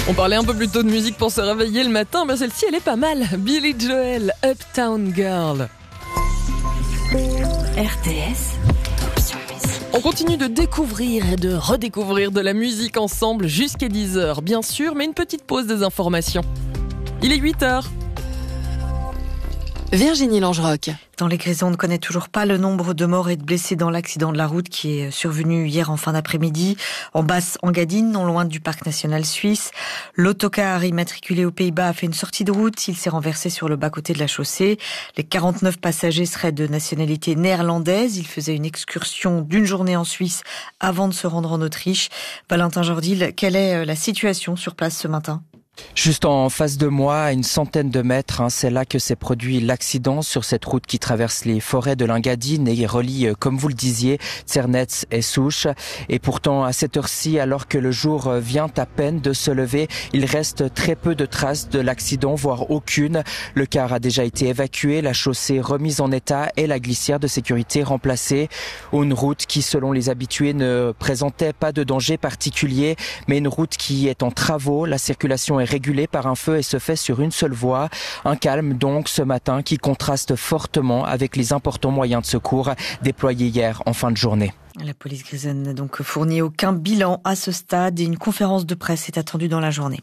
On parlait un peu plus tôt de musique pour se réveiller le matin, mais celle-ci elle est pas mal. Billy Joel, Uptown Girl. RTS. On continue de découvrir et de redécouvrir de la musique ensemble jusqu'à 10h, bien sûr, mais une petite pause des informations. Il est 8h. Virginie Langeroc. Dans les Grisons, on ne connaît toujours pas le nombre de morts et de blessés dans l'accident de la route qui est survenu hier en fin d'après-midi, en Basse-Engadine, non loin du parc national suisse. L'autocar immatriculé aux Pays-Bas a fait une sortie de route. Il s'est renversé sur le bas-côté de la chaussée. Les 49 passagers seraient de nationalité néerlandaise. Ils faisaient une excursion d'une journée en Suisse avant de se rendre en Autriche. Valentin Jordil, quelle est la situation sur place ce matin ? Juste en face de moi, à une centaine de mètres, c'est là que s'est produit l'accident sur cette route qui traverse les forêts de l'Engadine et relie, comme vous le disiez, Tsernetz et Souche. Et pourtant, à cette heure-ci, alors que le jour vient à peine de se lever, il reste très peu de traces de l'accident, voire aucune. Le car a déjà été évacué, la chaussée remise en état et la glissière de sécurité remplacée. Une route qui, selon les habitués, ne présentait pas de danger particulier, mais une route qui est en travaux. La circulation est régulé par un feu et se fait sur une seule voie. Un calme donc ce matin qui contraste fortement avec les importants moyens de secours déployés hier en fin de journée. La police grisonne n'a donc fourni aucun bilan à ce stade et une conférence de presse est attendue dans la journée.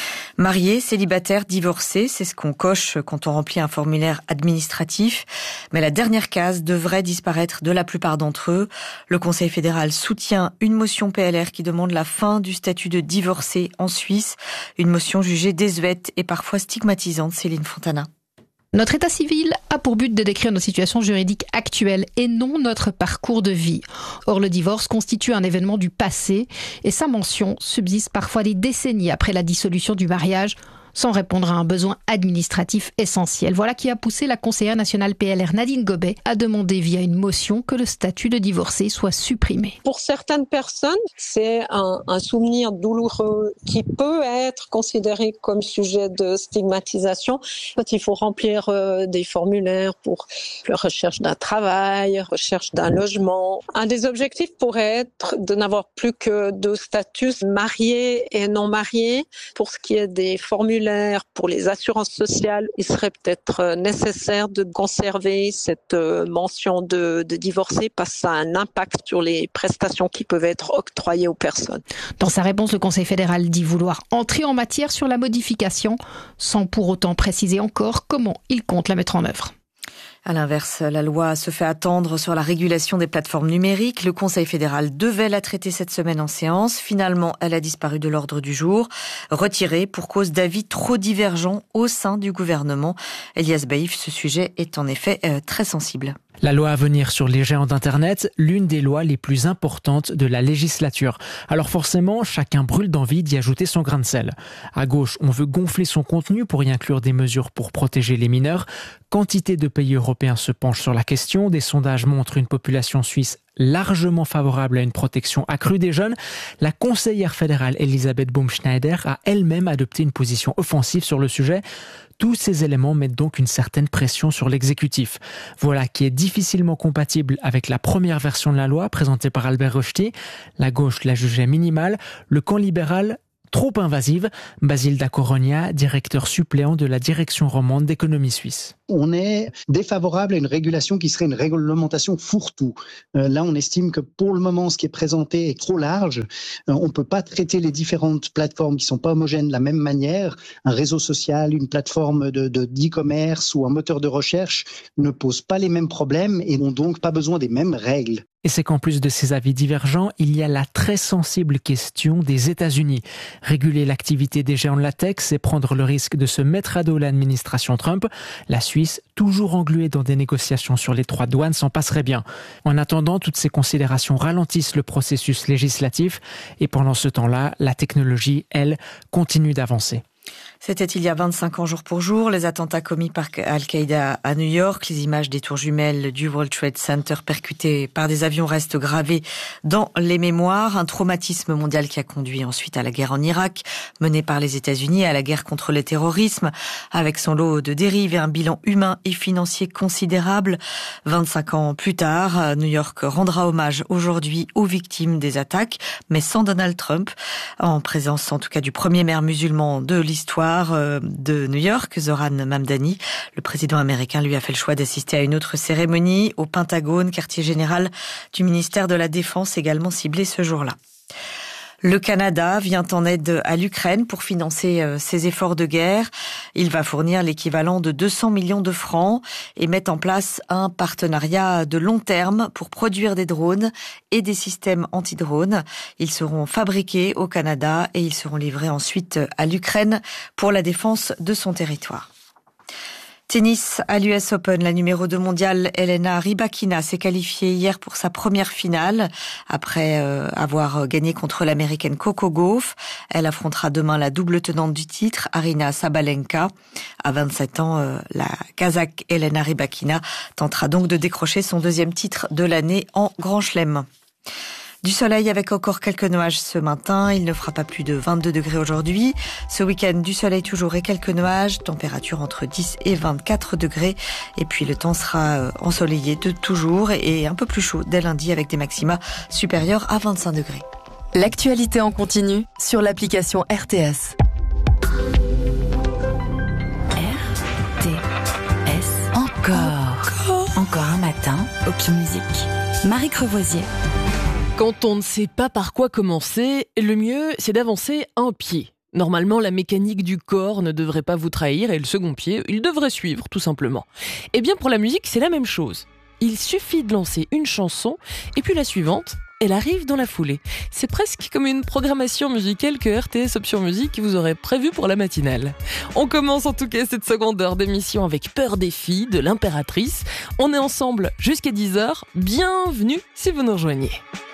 Marié, célibataire, divorcé, c'est ce qu'on coche quand on remplit un formulaire administratif. Mais la dernière case devrait disparaître de la plupart d'entre eux. Le Conseil fédéral soutient une motion PLR qui demande la fin du statut de divorcé en Suisse. Une motion jugée désuète et parfois stigmatisante. Céline Fontana. Notre état civil a pour but de décrire nos situations juridiques actuelles et non notre parcours de vie. Or, le divorce constitue un événement du passé et sa mention subsiste parfois des décennies après la dissolution du mariage, sans répondre à un besoin administratif essentiel. Voilà qui a poussé la conseillère nationale PLR Nadine Gobet à demander via une motion que le statut de divorcé soit supprimé. Pour certaines personnes, c'est un souvenir douloureux qui peut être considéré comme sujet de stigmatisation. Quand il faut remplir des formulaires pour la recherche d'un travail, recherche d'un logement. Un des objectifs pourrait être de n'avoir plus que deux statuts, mariés et non mariés. Pour ce qui est des formulaires pour les assurances sociales, il serait peut-être nécessaire de conserver cette mention de divorcé parce que ça a un impact sur les prestations qui peuvent être octroyées aux personnes. Dans sa réponse, le Conseil fédéral dit vouloir entrer en matière sur la modification, sans pour autant préciser encore comment il compte la mettre en œuvre. À l'inverse, la loi se fait attendre sur la régulation des plateformes numériques. Le Conseil fédéral devait la traiter cette semaine en séance. Finalement, elle a disparu de l'ordre du jour, retirée pour cause d'avis trop divergents au sein du gouvernement. Elias Baïf, ce sujet est en effet très sensible. La loi à venir sur les géants d'Internet, l'une des lois les plus importantes de la législature. Alors forcément, chacun brûle d'envie d'y ajouter son grain de sel. À gauche, on veut gonfler son contenu pour y inclure des mesures pour protéger les mineurs. Quantité de pays européens se penchent sur la question. Des sondages montrent une population suisse largement favorable à une protection accrue des jeunes. La conseillère fédérale Elisabeth Baumschneider a elle-même adopté une position offensive sur le sujet. Tous ces éléments mettent donc une certaine pression sur l'exécutif. Voilà qui est difficilement compatible avec la première version de la loi présentée par Albert Rochety. La gauche la jugeait minimale, le camp libéral trop invasive. Basile da Coruña, directeur suppléant de la direction romande d'économie suisse. On est défavorable à une régulation qui serait une réglementation fourre-tout. Là, on estime que pour le moment, ce qui est présenté est trop large. On ne peut pas traiter les différentes plateformes qui ne sont pas homogènes de la même manière. Un réseau social, une plateforme d'e-commerce ou un moteur de recherche ne posent pas les mêmes problèmes et n'ont donc pas besoin des mêmes règles. Et c'est qu'en plus de ces avis divergents, il y a la très sensible question des États-Unis. Réguler l'activité des géants de la tech, c'est prendre le risque de se mettre à dos l'administration Trump. La Suisse, toujours engluée dans des négociations sur les droits de douane, s'en passerait bien. En attendant, toutes ces considérations ralentissent le processus législatif et pendant ce temps-là, la technologie, elle, continue d'avancer. C'était il y a 25 ans jour pour jour, les attentats commis par Al-Qaïda à New York, les images des tours jumelles du World Trade Center percutées par des avions restent gravées dans les mémoires. Un traumatisme mondial qui a conduit ensuite à la guerre en Irak, menée par les États-Unis, à la guerre contre le terrorisme, avec son lot de dérives et un bilan humain et financier considérable. 25 ans plus tard, New York rendra hommage aujourd'hui aux victimes des attaques, mais sans Donald Trump, en présence en tout cas du premier maire musulman de l'histoire de New York, Zoran Mamdani. Le président américain lui a fait le choix d'assister à une autre cérémonie au Pentagone, quartier général du ministère de la Défense, également ciblé ce jour-là. Le Canada vient en aide à l'Ukraine pour financer ses efforts de guerre. Il va fournir l'équivalent de 200 millions de francs et met en place un partenariat de long terme pour produire des drones et des systèmes anti-drones. Ils seront fabriqués au Canada et ils seront livrés ensuite à l'Ukraine pour la défense de son territoire. Tennis à l'US Open, la numéro 2 mondiale Elena Rybakina s'est qualifiée hier pour sa première finale après avoir gagné contre l'américaine Coco Gauff. Elle affrontera demain la double tenante du titre, Aryna Sabalenka. À 27 ans, la Kazakh Elena Rybakina tentera donc de décrocher son deuxième titre de l'année en Grand Chelem. Du soleil avec encore quelques nuages ce matin. Il ne fera pas plus de 22 degrés aujourd'hui. Ce week-end, du soleil toujours et quelques nuages. Température entre 10 et 24 degrés. Et puis le temps sera ensoleillé de toujours et un peu plus chaud dès lundi avec des maxima supérieurs à 25 degrés. L'actualité en continu sur l'application RTS. RTS. Encore un matin, Opium Musique. Marie Crevoisier. Quand on ne sait pas par quoi commencer, le mieux, c'est d'avancer un pied. Normalement, la mécanique du corps ne devrait pas vous trahir et le second pied, il devrait suivre, tout simplement. Eh bien, pour la musique, c'est la même chose. Il suffit de lancer une chanson et puis la suivante, elle arrive dans la foulée. C'est presque comme une programmation musicale que RTS Option Musique vous aurait prévue pour la matinale. On commence en tout cas cette seconde heure d'émission avec Peur des filles de l'Impératrice. On est ensemble jusqu'à 10h. Bienvenue si vous nous rejoignez.